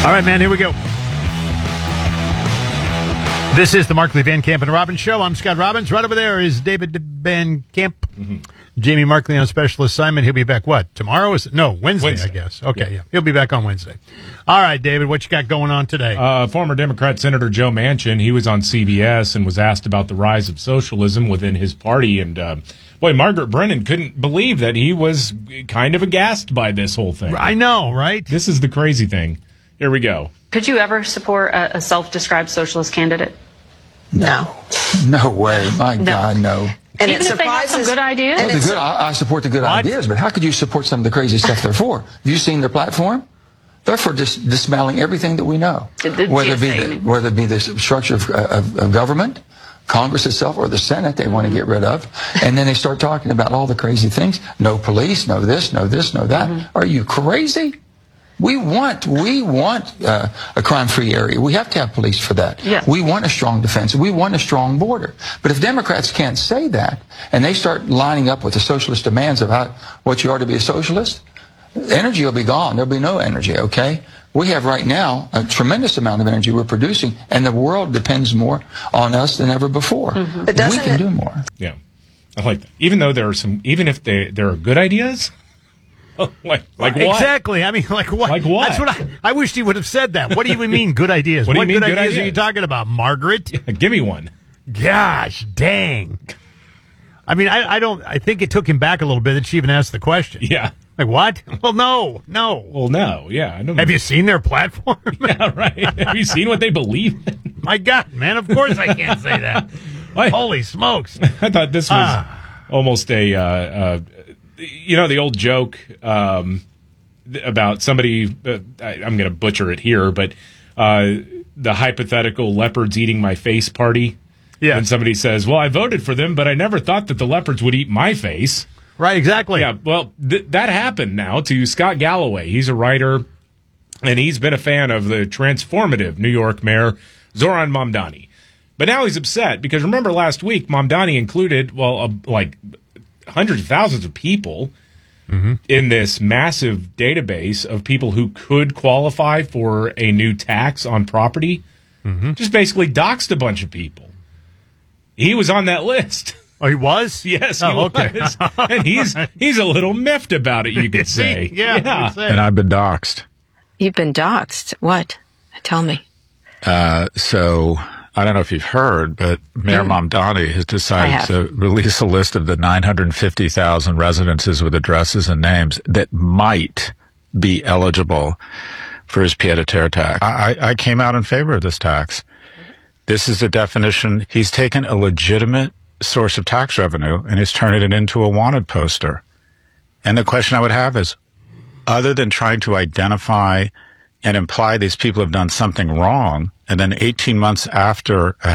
All right, man, here we go. This is the Markley, Van Camp, and Robbins Show. I'm Scott Robbins. Right over there is David Van Camp. Mm-hmm. Jamie Markley on special assignment. He'll be back, what, tomorrow? Wednesday, I guess. Okay, yeah. He'll be back on Wednesday. All right, David, what you got going on today? Former Democrat Senator Joe Manchin, he was on CBS and was asked about the rise of socialism within his party. And, boy, Margaret Brennan couldn't believe that he was kind of aghast by this whole thing. I know, right? This is the crazy thing. Here we go. Could you ever support a self-described socialist candidate? No. No way. My God, no. And even if they have some good ideas? Well, I support the good ideas, but how could you support some of the crazy stuff they're for? Have you seen their platform? They're for just dismantling everything that we know. Whether it be the structure of government, Congress itself, or the Senate they want to get rid of. And then they start talking about all the crazy things. No police, no this, no that. Mm-hmm. Are you crazy? We want a crime-free area. We have to have police for that. Yes. We want a strong defense. We want a strong border. But if Democrats can't say that, and they start lining up with the socialist demands of what you are to be a socialist, energy will be gone. There'll be no energy, okay? We have right now a tremendous amount of energy we're producing, and the world depends more on us than ever before. Mm-hmm. But we can do more. Yeah, I like that. Even though there are even if there are good ideas. like what? Exactly. I mean, like what? Like what? That's what I wished he would have said that. What do you mean good ideas? What do you mean good ideas are you talking about, Margaret? Yeah, give me one. Gosh, dang. I mean, I think it took him back a little bit that she even asked the question. Yeah. Like what? Well, no. Well, no. Yeah. I don't Have you seen their platform? Yeah, right. Have you seen what they believe in? My God, man, of course I can't say that. Holy smokes. I thought this was almost the old joke about somebody, I'm going to butcher it here, but the hypothetical leopards eating my face party. Yeah. And somebody says, well, I voted for them, but I never thought that the leopards would eat my face. Right, exactly. Yeah, well, that happened now to Scott Galloway. He's a writer, and he's been a fan of the transformative New York mayor, Zoran Mamdani. But now he's upset because remember last week, Mamdani included, hundreds of thousands of people in this massive database of people who could qualify for a new tax on property. Just basically doxed a bunch of people. He was on that list. Oh, he was? Yes, he was. And he's a little miffed about it, you could say. Yeah. And I've been doxed. You've been doxed? What? Tell me. So I don't know if you've heard, but Mayor Mamdani has decided to release a list of the 950,000 residences with addresses and names that might be eligible for his pied-à-terre tax. I came out in favor of this tax. This is the definition. He's taken a legitimate source of tax revenue and he's turning it into a wanted poster. And the question I would have is, other than trying to identify and imply these people have done something wrong, and then 18 months after a